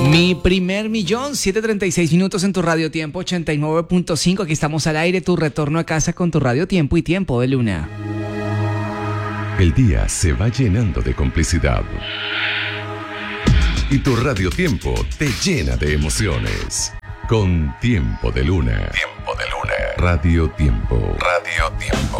Mi primer millón, 7:36 minutos en tu Radio Tiempo 89.5. Aquí estamos al aire, tu retorno a casa con tu Radio Tiempo y Tiempo de Luna. El día se va llenando de complicidad. Y tu Radio Tiempo te llena de emociones. Con Tiempo de Luna. Tiempo de Luna. Radio Tiempo. Radio Tiempo.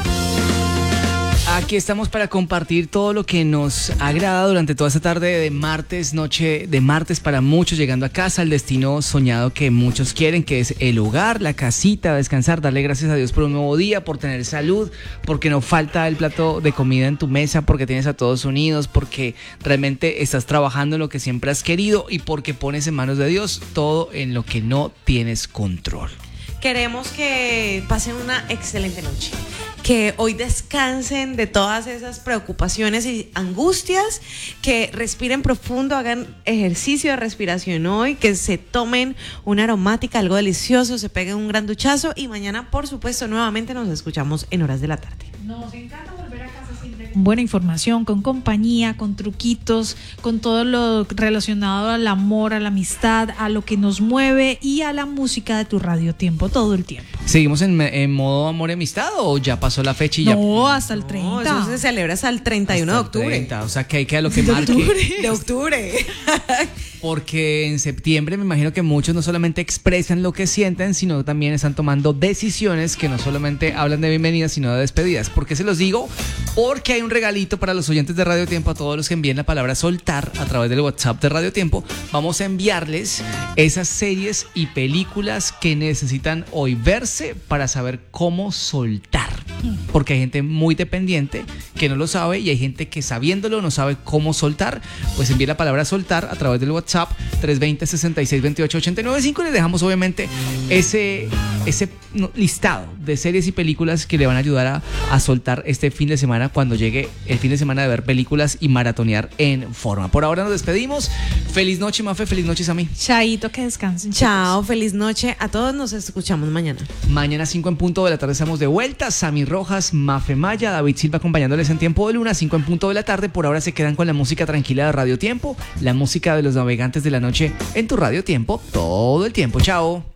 Aquí estamos para compartir todo lo que nos agrada durante toda esta tarde de martes, noche de martes para muchos, llegando a casa, al destino soñado que muchos quieren, que es el hogar, la casita, descansar, darle gracias a Dios por un nuevo día, por tener salud, porque no falta el plato de comida en tu mesa, porque tienes a todos unidos, porque realmente estás trabajando en lo que siempre has querido y porque pones en manos de Dios todo en lo que no tienes control. Queremos que pasen una excelente noche, que hoy descansen de todas esas preocupaciones y angustias, que respiren profundo, hagan ejercicio de respiración hoy, que se tomen una aromática, algo delicioso, se peguen un gran duchazo y mañana, por supuesto, nuevamente nos escuchamos en horas de la tarde. Nos encanta volver a casa siempre con buena información, con compañía, con truquitos, con todo lo relacionado al amor, a la amistad, a lo que nos mueve y a la música de tu Radio Tiempo todo el tiempo. ¿Seguimos en modo amor y amistad o ya pasó la fecha y ya? No, hasta el 30. No, eso se celebra hasta el 31 de octubre. 30, o sea que hay que a lo que marque. De octubre. Porque en septiembre me imagino que muchos no solamente expresan lo que sienten, sino también están tomando decisiones que no solamente hablan de bienvenidas, sino de despedidas. ¿Por qué se los digo? Porque hay un regalito para los oyentes de Radio Tiempo, a todos los que envíen la palabra soltar a través del WhatsApp de Radio Tiempo. Vamos a enviarles esas series y películas que necesitan hoy verse para saber cómo soltar. Porque hay gente muy dependiente que no lo sabe y hay gente que sabiéndolo no sabe cómo soltar. Pues envíe la palabra soltar a través del WhatsApp 320-6628-895 y les dejamos obviamente ese listado de series y películas que le van a ayudar a soltar este fin de semana cuando llegue el fin de semana de ver películas y maratonear en forma. Por ahora nos despedimos. Feliz noche, Mafe. Feliz noche, Sammy. Chaito, que descansen. Chao, feliz noche a todos. Nos escuchamos mañana. Mañana 5 en punto de la tarde estamos de vuelta. Sammy Rojas, Mafe Maya, David Silva acompañándoles en Tiempo de Luna, 5 en punto de la tarde. Por ahora se quedan con la música tranquila de Radio Tiempo, la música de los navegantes de la noche en tu Radio Tiempo todo el tiempo. Chao.